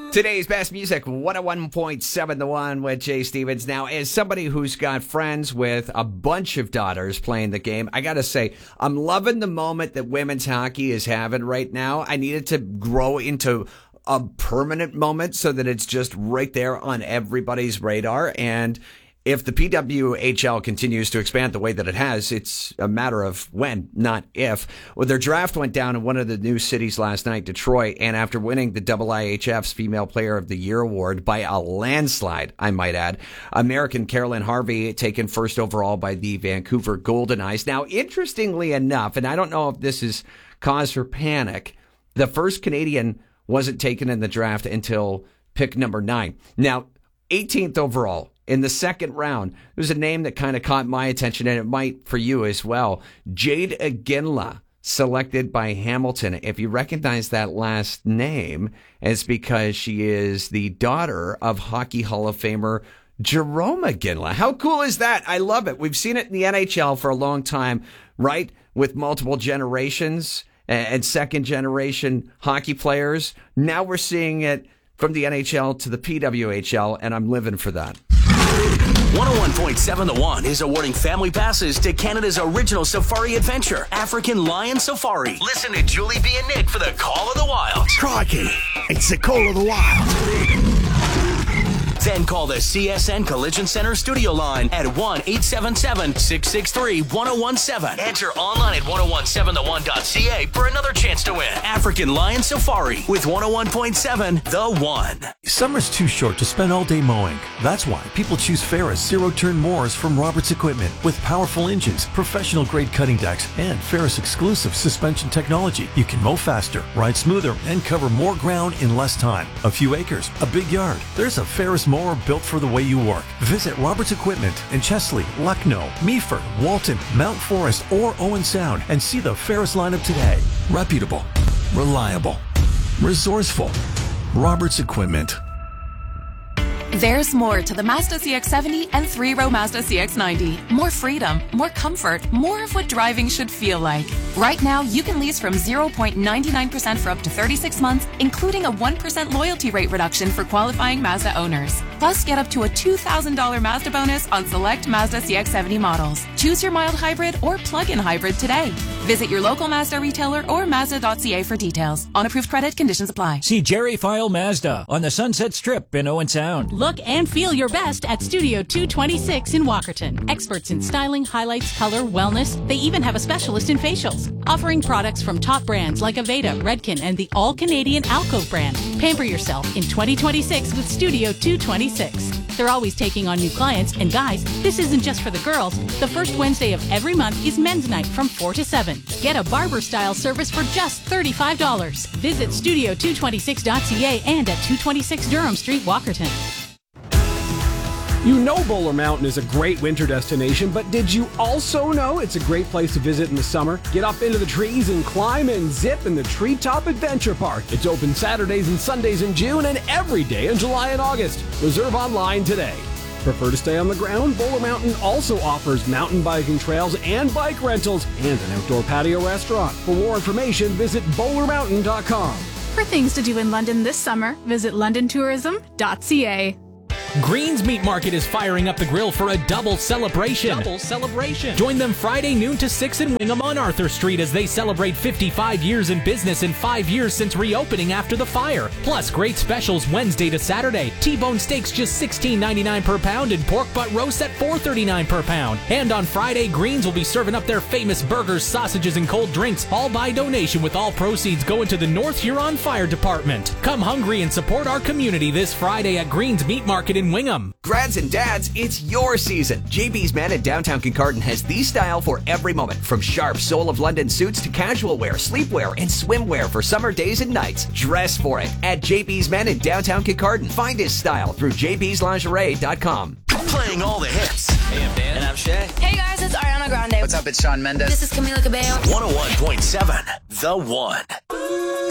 Today's best music, 101.7 The One with Jay Stevens. Now, as somebody who's got friends with a bunch of daughters playing the game, I got to say, I'm loving the moment that women's hockey is having right now. I need it to grow into a permanent moment so that it's just right there on everybody's radar. And if the PWHL continues to expand the way that it has, it's a matter of when, not if. Well, their draft went down in one of the new cities last night, Detroit, and after winning the IIHF's Female Player of the Year award by a landslide, I might add, American Carolyn Harvey taken first overall by the Vancouver Golden Eyes. Now, interestingly enough, and I don't know if this is cause for panic, the first Canadian wasn't taken in the draft until pick number 9. Now, 18th overall. In the second round, there's a name that kind of caught my attention, and it might for you as well. Jade Iginla, selected by Hamilton. If you recognize that last name, it's because she is the daughter of Hockey Hall of Famer Jarome Iginla. How cool is that? I love it. We've seen it in the NHL for a long time, right? With multiple generations and second-generation hockey players. Now we're seeing it from the NHL to the PWHL, and I'm living for that. 101.7 The One is awarding family passes to Canada's original safari adventure, African Lion Safari. Listen to Julie B. and Nick for the Call of the Wild. Crikey, it's the Call of the Wild. Then call the CSN Collision Center studio line at 1-877-663-1017. Enter online at 1017theone.ca for another chance to win African Lion Safari with 101.7 The One. Summer's too short to spend all day mowing. That's why people choose Ferris zero-turn mowers from Roberts Equipment with powerful engines, professional-grade cutting decks, and Ferris exclusive suspension technology. You can mow faster, ride smoother, and cover more ground in less time. A few acres, a big yard. There's a Ferris mower built for the way you work. Visit Roberts Equipment in Chesley, Lucknow, Meaford, Walton, Mount Forest, or Owen Sound and see the Ferris lineup today. Reputable, reliable, resourceful. Roberts Equipment. There's more to the Mazda CX-70 and 3-row Mazda CX-90. More freedom, more comfort, more of what driving should feel like. Right now, you can lease from 0.99% for up to 36 months, including a 1% loyalty rate reduction for qualifying Mazda owners. Plus, get up to a $2,000 Mazda bonus on select Mazda CX-70 models. Choose your mild hybrid or plug-in hybrid today. Visit your local Mazda retailer or Mazda.ca for details. On approved credit, conditions apply. See Jerry File Mazda on the Sunset Strip in Owen Sound. Look and feel your best at Studio 226 in Walkerton. Experts in styling, highlights, color, wellness. They even have a specialist in facials. Offering products from top brands like Aveda, Redken, and the all-Canadian Alcove brand. Pamper yourself in 2026 with Studio 226. They're always taking on new clients, and guys, this isn't just for the girls. The first Wednesday of every month is men's night from 4 to 7. Get a barber-style service for just $35. Visit studio226.ca and at 226 Durham Street, Walkerton. You know Bowler Mountain is a great winter destination, but did you also know it's a great place to visit in the summer? Get up into the trees and climb and zip in the Treetop Adventure Park. It's open Saturdays and Sundays in June and every day in July and August. Reserve online today. Prefer to stay on the ground? Bowler Mountain also offers mountain biking trails and bike rentals and an outdoor patio restaurant. For more information, visit bowlermountain.com. For things to do in London this summer, visit londontourism.ca. Green's Meat Market is firing up the grill for a double celebration. Join them Friday noon to 6 in Wingham on Arthur Street as they celebrate 55 years in business and 5 years since reopening after the fire. Plus, great specials Wednesday to Saturday. T-bone steaks just $16.99 per pound and pork butt roasts at $4.39 per pound. And on Friday, Green's will be serving up their famous burgers, sausages, and cold drinks, all by donation, with all proceeds going to the North Huron Fire Department. Come hungry and support our community this Friday at Green's Meat Market in Wingham. Grads and dads, it's your season. JB's Men in downtown Kincardine has the style for every moment. From sharp Soul of London suits to casual wear, sleepwear, and swimwear for summer days and nights. Dress for it at JB's Men in downtown Kincardine. Find his style through jbslingerie.com. Playing all the hits. Hey, I'm Dan. And I'm Shay. Hey guys, it's Ariana Grande. What's up, it's Shawn Mendes. This is Camila Cabello. 101.7 The One.